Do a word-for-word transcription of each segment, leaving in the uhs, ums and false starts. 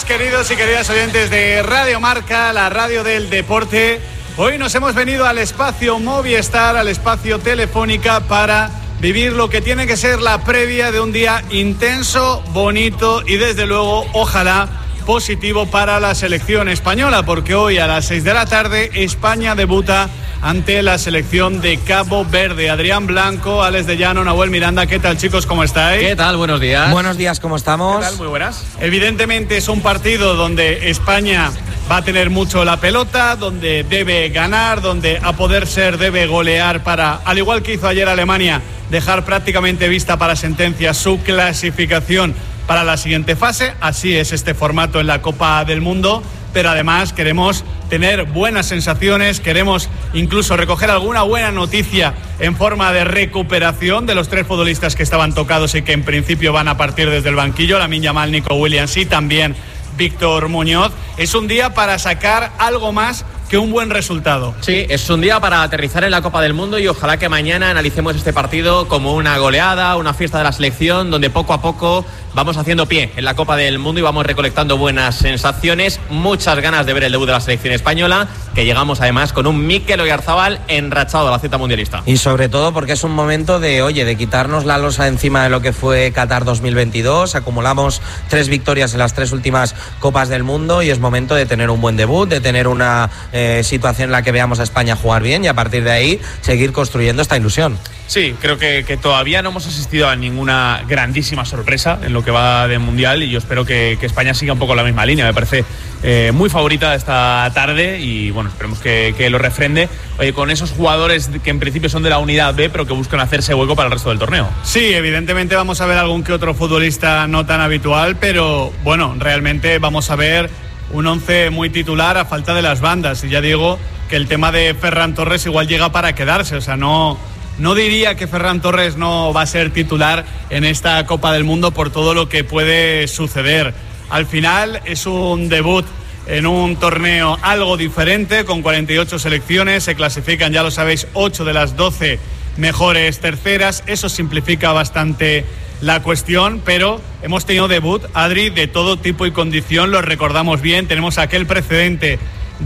queridos y queridas oyentes de Radio Marca, la radio del deporte. Hoy nos hemos venido al espacio Movistar, al espacio Telefónica, para vivir lo que tiene que ser la previa de un día intenso, bonito y desde luego, ojalá, positivo para la selección española, porque hoy a las seis de la tarde España debuta ante la selección de Cabo Verde. Adrián Blanco, Alex de Llano, Nahuel Miranda, ¿qué tal, chicos? ¿Cómo estáis? ¿Qué tal? Buenos días. Buenos días, ¿cómo estamos? ¿Qué tal? Muy buenas. Evidentemente es un partido donde España va a tener mucho la pelota, donde debe ganar, donde a poder ser debe golear para, al igual que hizo ayer Alemania, dejar prácticamente vista para sentencia su clasificación para la siguiente fase. Así es este formato en la Copa del Mundo, pero además queremos tener buenas sensaciones, queremos incluso recoger alguna buena noticia en forma de recuperación de los tres futbolistas que estaban tocados y que en principio van a partir desde el banquillo, Lamine Yamal, Nico Williams y también Víctor Muñoz. Es un día para sacar algo más que un buen resultado. Sí, es un día para aterrizar en la Copa del Mundo y ojalá que mañana analicemos este partido como una goleada, una fiesta de la selección, donde poco a poco vamos haciendo pie en la Copa del Mundo y vamos recolectando buenas sensaciones, muchas ganas de ver el debut de la selección española, que llegamos además con un Mikel Oyarzabal enrachado a la cita mundialista. Y sobre todo porque es un momento de, oye, de quitarnos la losa encima de lo que fue Qatar dos mil veintidós, acumulamos tres victorias en las tres últimas Copas del Mundo y es momento de tener un buen debut, de tener una eh, situación en la que veamos a España jugar bien y a partir de ahí seguir construyendo esta ilusión. Sí, creo que, que todavía no hemos asistido a ninguna grandísima sorpresa en lo que va de Mundial y yo espero que, que España siga un poco la misma línea. Me parece eh, muy favorita esta tarde y bueno, esperemos que, que lo refrende Oye, con esos jugadores que en principio son de la unidad B pero que buscan hacerse hueco para el resto del torneo. Sí, evidentemente vamos a ver algún que otro futbolista no tan habitual, pero bueno, realmente vamos a ver un once muy titular a falta de las bandas y ya digo que el tema de Ferran Torres igual llega para quedarse, o sea, no... No diría que Ferran Torres no va a ser titular en esta Copa del Mundo por todo lo que puede suceder. Al final es un debut en un torneo algo diferente, con cuarenta y ocho selecciones, se clasifican, ya lo sabéis, ocho de las doce mejores terceras. Eso simplifica bastante la cuestión, pero hemos tenido debut, Adri, de todo tipo y condición, lo recordamos bien, tenemos aquel precedente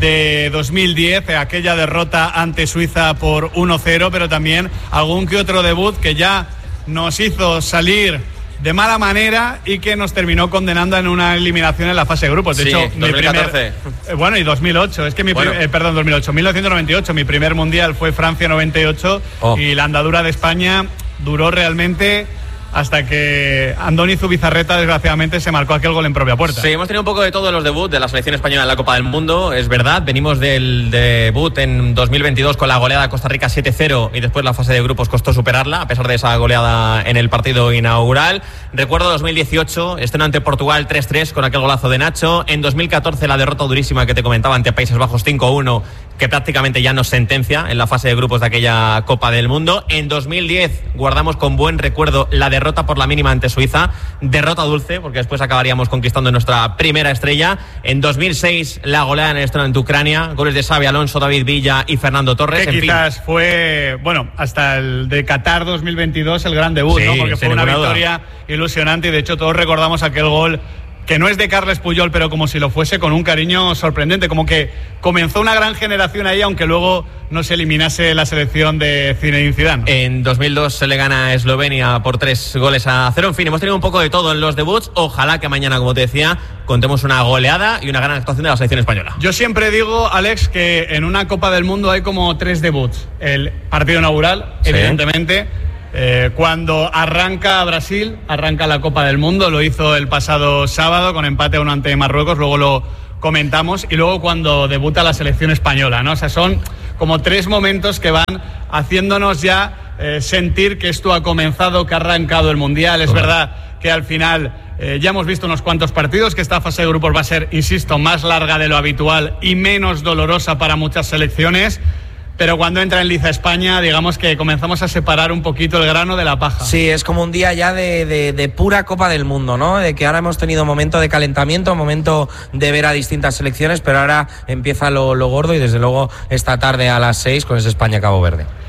de dos mil diez, aquella derrota ante Suiza por uno cero, pero también algún que otro debut que ya nos hizo salir de mala manera y que nos terminó condenando en una eliminación en la fase de grupos. De sí, hecho, dos mil catorce. Mi primer, bueno, y dos mil ocho, es que mi bueno. primer, eh, perdón, dos mil ocho, mil novecientos noventa y ocho, mi primer mundial fue Francia noventa y ocho oh. y la andadura de España duró realmente hasta que Andoni Zubizarreta desgraciadamente se marcó aquel gol en propia puerta. Sí, hemos tenido un poco de todo en los debuts de la selección española en la Copa del Mundo, es verdad. Venimos del debut en dos mil veintidós con la goleada a Costa Rica siete cero y después la fase de grupos costó superarla, a pesar de esa goleada en el partido inaugural. Recuerdo dos mil dieciocho, estreno ante Portugal tres tres con aquel golazo de Nacho. En dos mil catorce la derrota durísima que te comentaba ante Países Bajos cinco uno, que prácticamente ya nos sentencia en la fase de grupos de aquella Copa del Mundo. En dos mil diez guardamos con buen recuerdo la derrota por la mínima ante Suiza, derrota dulce porque después acabaríamos conquistando nuestra primera estrella. En dos mil seis la goleada en el estreno ante Ucrania, goles de Xabi Alonso, David Villa y Fernando Torres. Que en quizás fin. fue, bueno, hasta el de Qatar dos mil veintidós el gran debut, sí, ¿no? Porque fue una victoria duda. ilusionante y de hecho todos recordamos aquel gol que no es de Carles Puyol, pero como si lo fuese, con un cariño sorprendente, como que comenzó una gran generación ahí, aunque luego no se eliminase la selección de Zinedine Zidane. En dos mil dos se le gana a Eslovenia por tres goles a cero. En fin, hemos tenido un poco de todo en los debuts. Ojalá que mañana, como te decía, contemos una goleada y una gran actuación de la selección española. Yo siempre digo, Alex, que en una Copa del Mundo hay como tres debuts. El partido inaugural, sí. evidentemente. Eh, cuando arranca Brasil, arranca la Copa del Mundo, lo hizo el pasado sábado con empate a uno ante Marruecos, luego lo comentamos, y luego cuando debuta la selección española, ¿no? O sea, son como tres momentos que van haciéndonos ya eh, sentir que esto ha comenzado, que ha arrancado el Mundial. Es verdad que al final eh, ya hemos visto unos cuantos partidos, que esta fase de grupos va a ser, insisto, más larga de lo habitual y menos dolorosa para muchas selecciones. Pero cuando entra en liza España, digamos que comenzamos a separar un poquito el grano de la paja. Sí, es como un día ya de, de, de pura Copa del Mundo, ¿no? De que ahora hemos tenido momento de calentamiento, momento de ver a distintas selecciones, pero ahora empieza lo, lo gordo y desde luego esta tarde a las seis con ese España-Cabo Verde.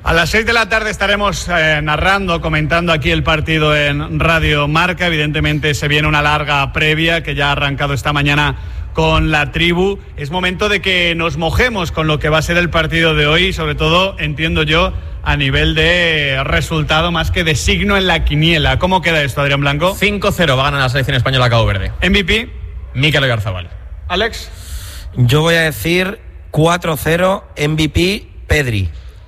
A las seis de la tarde estaremos eh, narrando, comentando aquí el partido en Radio Marca. Evidentemente se viene una larga previa que ya ha arrancado esta mañana con la tribu. Es momento de que nos mojemos con lo que va a ser el partido de hoy, sobre todo, entiendo yo, a nivel de resultado más que de signo en la quiniela. ¿Cómo queda esto, Adrián Blanco? cinco cero va a ganar la selección española a Cabo Verde. M V P. Mikel Oyarzabal. Alex. Yo voy a decir cuatro cero, M V P, Pedri.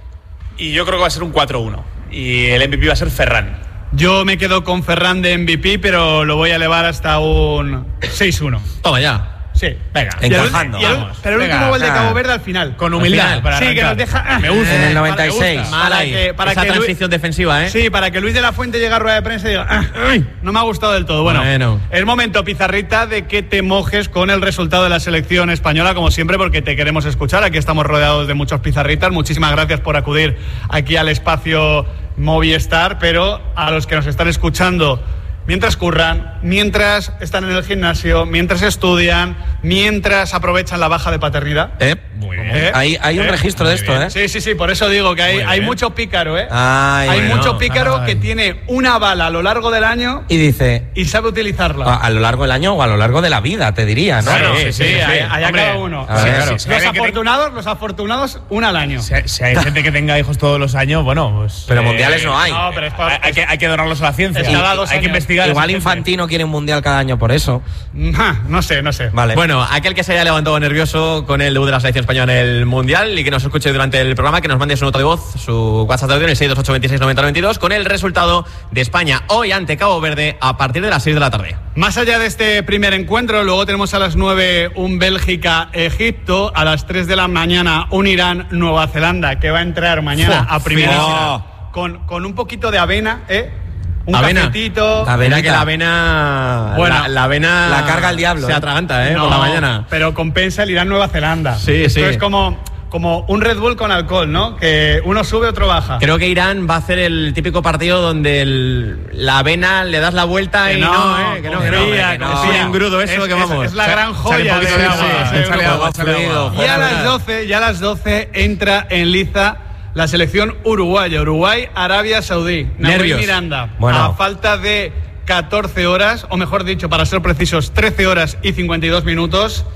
Y yo creo que va a ser un cuatro uno. Y el M V P va a ser Ferran. Yo me quedo con Ferran de M V P, pero lo voy a elevar hasta un seis uno. Toma ya. Sí, venga. Encajando. Y el, y el, pero el venga, último gol de ah. Cabo Verde al final. Con humildad. Para sí, arrancar. Que nos deja. Me gusta. En el Eh, noventa y seis. Mal para ahí. que, para Esa que transición Luis, defensiva, ¿eh? Sí, para que Luis de la Fuente llegue a rueda de prensa y diga, ah, ay, no me ha gustado del todo. Bueno, Bueno. es momento, Pizarrita, de que te mojes con el resultado de la selección española, como siempre, porque te queremos escuchar. Aquí estamos rodeados de muchos pizarritas. Muchísimas gracias por acudir aquí al espacio Movistar, pero a los que nos están escuchando mientras curran, mientras están en el gimnasio, mientras estudian, mientras aprovechan la baja de paternidad. ¿Eh? Muy bien. ¿Eh? Hay, hay un ¿Eh? registro de esto, bien. ¿eh? Sí, sí, sí, por eso digo que hay, Muy hay bien. mucho pícaro, ¿eh? Ay, hay bueno. mucho pícaro Ay. que tiene una bala a lo largo del año Y dice, y sabe utilizarla. a, a lo largo del año o a lo largo de la vida, te diría, ¿no? Claro, Sí, sí, sí, sí, sí. hay, hay a Hombre, cada uno. a ver, sí, los sí. Alguien que afortunados, los afortunados, una al año. Si, si hay gente que tenga hijos todos los años, bueno, pues. Pero mundiales no hay. No, pero es para- Hay, hay que, hay que donarlos a la ciencia. Es cada dos hay que años. investigar. Igual esa gente. Infantino quiere un mundial cada año por eso. Ja, no sé, no sé. Vale. Bueno, aquel que se haya levantado nervioso con el debut de la selección española en el Mundial y que nos escuche durante el programa, que nos mande su nota de voz, su WhatsApp de audio en el seis dos ocho veintiséis noventa noventa y dos con el resultado de España hoy ante Cabo Verde a partir de las seis de la tarde. Más allá de este primer encuentro, luego tenemos a las nueve un Bélgica-Egipto, a las tres de la mañana un Irán-Nueva Zelanda, que va a entrar mañana Fua, a primera fino. hora con, con un poquito de avena, ¿eh? Un Avena. cafetito. Avena. Verá que la avena. Bueno, la, la avena. la carga el diablo, Se ¿eh? atraganta, ¿eh? No, por la mañana. pero compensa el Irán-Nueva Zelanda. Sí, Esto sí. es como, como un Red Bull con alcohol, ¿no? Que uno sube, otro baja. Creo que Irán va a hacer el típico partido donde el- la avena le das la vuelta Que y no, no, ¿eh? Que no, que no. confía, que no. confía. Es un engrudo eso, Es- que es- vamos. es la Sa- gran sale joya un poquito de de agua, agua, sí, échale sí, agua, sí, échale sí, agua. Y a las doce, ya a las doce entra en liza la selección uruguaya. Uruguay, Arabia Saudí. Nahuel Nervios. Miranda. Bueno. A falta de catorce horas, o mejor dicho, para ser precisos, trece horas y cincuenta y dos minutos.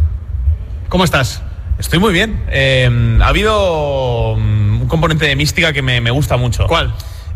¿Cómo estás? Estoy muy bien. Eh, ha habido mm, un componente de mística que me, me gusta mucho. ¿Cuál?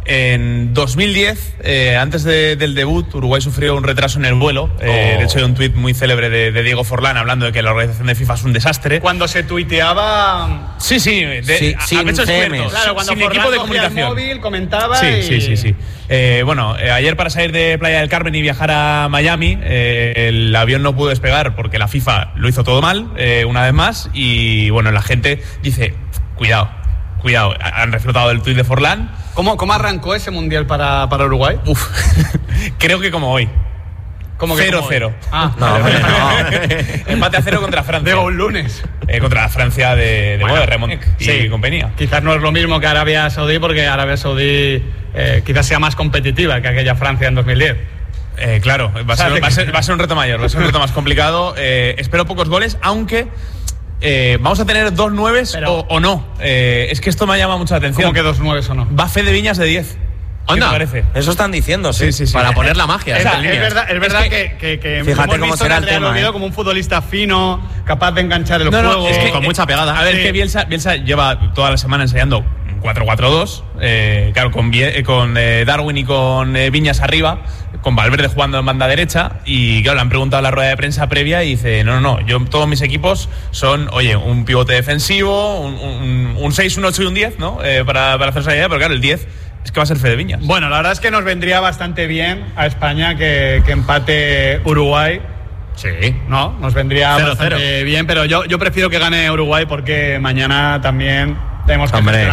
En dos mil diez, eh, antes de- del debut, Uruguay sufrió un retraso en el vuelo. Eh, Oh. De hecho, hay un tuit muy célebre de, de Diego Forlán hablando de que la organización de FIFA es un desastre. Cuando se tuiteaba. Sí, sí, de, Sí, a- a sin pechos C Ms. cubiertos, Claro, cuando sin Forlán equipo de cogía el comunicación. móvil, comentaba. Sí, y... sí, sí, sí. Eh, bueno, eh, ayer para salir de Playa del Carmen y viajar a Miami, eh, el avión no pudo despegar porque la FIFA lo hizo todo mal, eh, una vez más, y bueno, la gente dice, cuidado, cuidado, han reflotado el tuit de Forlán. ¿Cómo, ¿Cómo arrancó ese mundial para, para Uruguay? Uf, creo que como hoy. ¿Cómo que cero cómo? cero. Ah, No, vale, hombre, vale. no. Empate a cero contra Francia. Digo, un lunes. Eh, contra la Francia de, de, Bueno, bueno, de Remonec y sí. compañía. Quizás no es lo mismo que Arabia Saudí, porque Arabia Saudí eh, quizás sea más competitiva que aquella Francia en dos mil diez. Eh, claro, va a, ¿Sabes? ser, va, a ser, va a ser un reto mayor, va a ser un reto más complicado. Eh, espero pocos goles, aunque eh, vamos a tener dos nueves Pero- o, o no. Eh, es que esto me llama mucho la atención. ¿Cómo que dos nueves o no? Va Fede Viñas de diez. ¿Qué te Anda. parece? Eso están diciendo, sí. Sí, sí, sí. Para poner la magia. Es, esas es líneas. verdad, es verdad Es que, que, que Fíjate hemos cómo visto será en el Real tema, Oviedo ¿eh? como un futbolista fino, capaz de enganchar el No, no, juego. es que con mucha pegada. A ver, Sí. que Bielsa, Bielsa lleva toda la semana ensayando un cuatro cuatro dos, eh, claro, con, Vie- eh, con eh, Darwin y con eh, Viñas arriba, con Valverde jugando en banda derecha, y claro, le han preguntado en la rueda de prensa previa y dice, no, no, no, yo todos mis equipos son, oye, un pivote defensivo, un, un, un seis, un ocho y un diez, ¿no? Eh, para, para hacer esa idea, pero claro, el diez es que va a ser Fede Viñas. Bueno, la verdad es que nos vendría bastante bien a España que, que empate Uruguay. Sí. No, nos vendría Cero, bastante cero. bien, pero yo, yo prefiero que gane Uruguay porque mañana también tenemos que Hombre. gestionar